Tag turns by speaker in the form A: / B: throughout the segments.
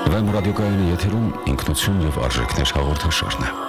A: Վեմ ռադիոկայանի եթերում ինքնություն և արժեքներ հաղորդաշարն է։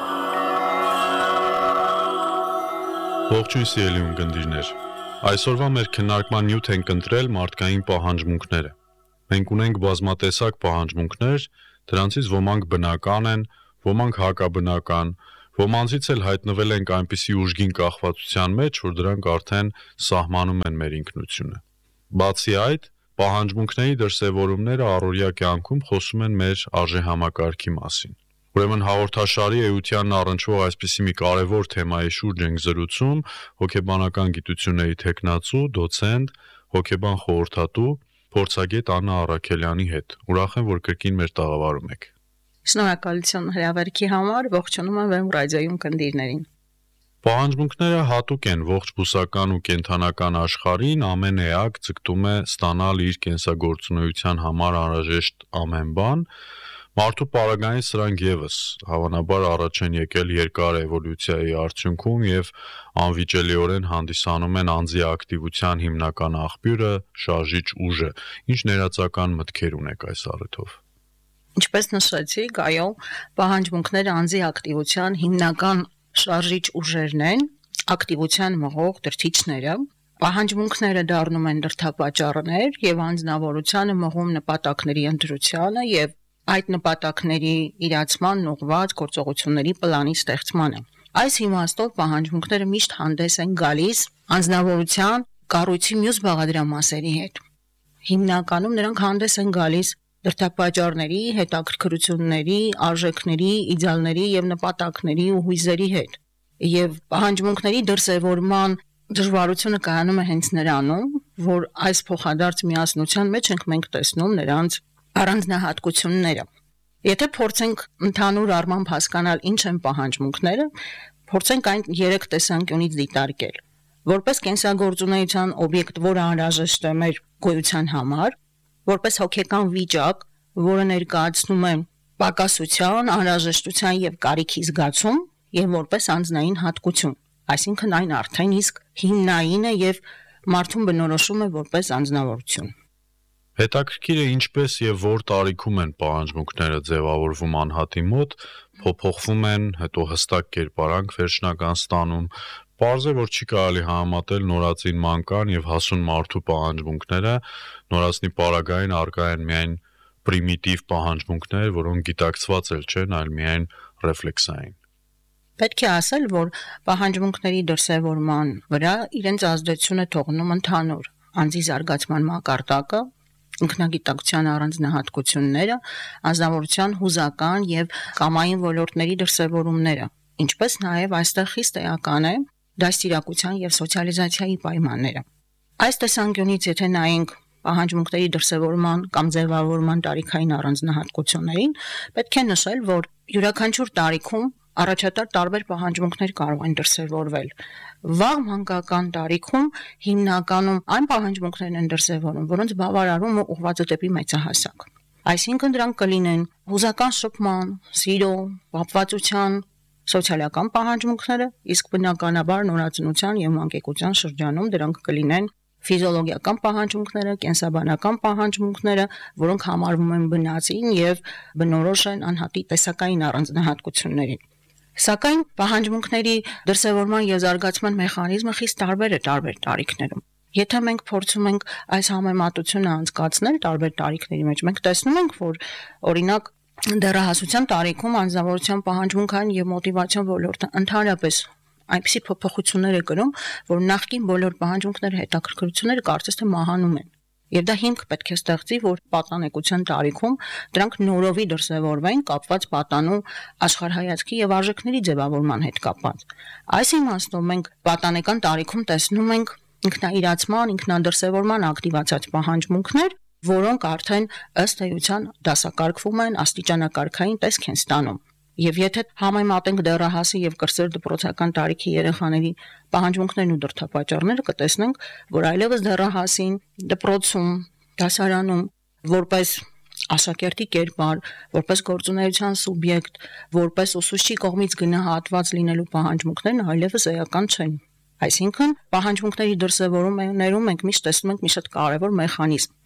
B: Ողջույն սիրելի ունկնդիրներ։ Այսօրվա մեր քննարկման նյութ ենք ընտրել մարդկային պահանջմունքները։ Մենք ունենք բազմատեսակ պահանջմունքներ, դրանցից ոմանք բնական են, ոմանք հակաբնական, ոմանցից էլ հայտնվել ենք այնպիսի ուժգին կախվածության մեջ, որ դրանք արդեն սահմանում են մեր ինքնությունը։ Բացի այդ, պահանջմունքների դրսևորումները առօրյա կյանքում խոսում են մեր արժեհամակարգի մասին։ Ուրեմն հաղորդաշարի էությանն առնչվող այսպիսի մի կարևոր թեմայի շուրջ ենք զրուցում հոգեբանական գիտությունների թեկնածու, դոցենտ, հոգեբան խորհրդատու, փորձագետ Աննա Առաքելյանի հետ։ Ուրախ եմ, որ կրկին մեր տաղավարում եք։
C: Շնորհակալություն հրավերքի համար, ողջունում եմ Վեմ ռադիոյում կնդիրներին։
B: Պահանջմունքները հատուկ են ողջ բուսական ու կենդանական աշխարհին, ամեն էակ ձգտում է ստանալ իր կենսագործունեության համար անհրաժեշտ ամեն բան։ Մարդու պարագայում սրանք եւս հավանաբար առաջ են եկել երկար էվոլյուցիայի արդյունքում եւ անվիճելիորեն հանդիսանում են անձի ակտիվության հիմնական աղբյուրը, շարժիչ ուժը։ Ինչ ներածական մտքեր ունեք այս առիթով։
C: Ինչպես նշեցիք, այո, պահանջմունքները անձի ակտիվության հիմնական շարժիչ ուժերն են, ակտիվության մղող դրդիչները։ Պահանջմունքները դառնում են դրդապատճառներ եւ անձնավորությանը մղում նպատակների ընտրությանը եւ այդ նպատակների իրացման ուղղված գործողությունների պլանի ստեղծմանը։ Այս իմաստով պահանջմունքները միշտ հանդես են գալիս անձնավորության կառույցի մյուս բաղադրամասերի հետ։ Հիմնականում նրանք հանդես են գալիս դրդապատճառների, հետաքրքրությունների, արժեքների, իդեալների եւ նպատակների ու հույզերի հետ։ Եվ պահանջմունքների դրսևորման դժվարությունը կայանում է հենց նրանում, որ այս փոխադարձ միասնության մեջ ենք մենք տեսնում նրանց առանձնահատկությունները։ Եթե փորձենք ընդհանուր առմամբ հասկանալ ինչ են պահանջմունքները, փորձենք այն 3 տեսանկյունից դիտարկել։ Որպես կենսագործունեության օբյեկտ, որը անհրաժեշտ է մեր գոյության համար, որպես հոգեկան վիճակ, որը ներկայացնում է պակասության, անհրաժեշտության եւ կարիքի զգացում, եւ որպես անձնային հատկություն, այսինքն այն արդեն իսկ հիմնային է եւ մարդուն բնորոշում է որպես անձնավորություն։
B: Հետաքրքիր է ինչպես եւ որ տարիքում են պահանջմունքները ձևավորվում անհատի մոտ, փոփոխվում են, հետո հստակ կերպարանք վերջնական ստանում։ Պարզ է, որ չի կարելի համեմատել նորածին մանկան եւ հասուն մարդու պահանջմունքները, նորածնի պարագային առկա են միայն պրիմիտիվ պահանջմունքներ, որոնք գիտակցված էլ չեն, այլ միայն ռեֆլեքսային։
C: Պետք է ասել, որ պահանջմունքների դրսևորման վրա իրենց ազդեցությունը թողնում ընդհանուր անձի զարգացման մակարդակը, ինքնագիտակցության առանձնահատկությունները, անձնավորության հուզական եւ կամային ոլորտների դրսևորումները, ինչպես նաեւ այստեղ խիստ էական է դաստիարակության եւ սոցիալիզացիայի պայմանները։ Այս տեսանկյունից եթե նայենք պահանջմունքների դրսևորման կամ ձևավորման տարիքային առանձնահատկություններին, պետք է նշել, որ յուրաքանչյուր տարիքում առաջատար տարբեր պահանջմունքներ կարող են դրսևորվել։ Վաղ մանկական տարիքում հիմնականում այն պահանջմունքներն են դրսևորում, որոնց բավարարումը ուղղված է դեպի մեծահասակ։ Այսինքն դրանք կլինեն հուզական շփման, սիրո, պապվածության, սոցիալական պահանջմունքները, իսկ բնականաբար նորածնության եւ մանկեկության շրջանում դրանք կլինեն ֆիզիոլոգիական պահանջմունքները, կենսաբանական պահանջմունքները, որոնք համարվում են բնածին եւ բնորոշ են անհատի տեսակային առանձնահատկություններին։ Սակայն պահանջմունքների դրսևորման եւ զարգացման մեխանիզմը խիստ տարբեր է տարբեր տարիքներում։ Եթե մենք փորձում ենք այս համեմատությունը անցկացնել տարբեր տարիքների մեջ, մենք տեսնում ենք, որ օրինակ դեռահասության տարիքում անձնավորության պահանջմունքային եւ մոտիվացիոն ոլորտը ընդհանրապես այնպիսի փոփոխություններ է կրում, որ նախկին բոլոր պահանջմունքները հետաքրքրությունները կարծես թե մահանում են։ Եվ դա հիմք պետք է ստեղծի, որ պատանեկության տարիքում դրանք նորովի դրսևորվեն կապված պատանու աշխարհայացքի եւ արժեքների ձևավորման հետ կապված։ Այս իմաստով մենք պատանեկան տարիքում տեսնում ենք ինքնաիրացման, ինքնադրսևորման ակտիվացած պահանջմունքներ, որոնք արդեն ըստ էության դասակարգվում են, աստիճանակարգային տեսք են ստանում։ Եվ եթե համեմատենք դեռահասի եւ կրսեր դպրոցական տարիքի երեխաների պահանջմունքներն ու դրդապատճառները, կտեսնենք, որ այլևս դեռահասին դպրոցում, դասարանում որպես աշակերտի կերպար, որպես գործունեության սուբյեկտ, որպես ուսուցչի կողմից գնահատված լինելու պահանջմունքներն այլևս էական չեն։ Այսինքն պահանջմունքների դրսևորումներում մենք միշտ տեսնում ենք մի շատ կարևոր մեխանիզմ։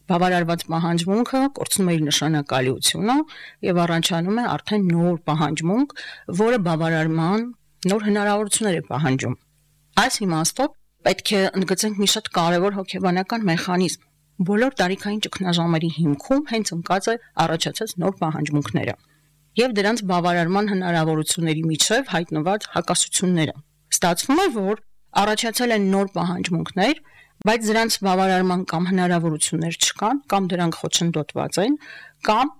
C: Բավարարված պահանջմունքը կորցնում է իր նշանակալիությունը եւ առաջանում է արդեն նոր պահանջմունք, որը բավարարման նոր հնարավորություններ է պահանջում։ Այս իմաստով պետք է ընդգծենք մի շատ կարևոր հոգեբանական մեխանիզմ։ Բոլոր տարիքային ճգնաժամերի հիմքում հենց ընկած է առաջացած նոր պահանջմունքները եւ դրանց բավարարման հնարավորությունների միջև հայտնված հակասությունները։ Ստացվում է, որ առաջացել են նոր պահանջմունքներ, բայց դրանց բավարարման կամ հնարավորություններ չկան, կամ դրանք խոչընդոտված են, կամ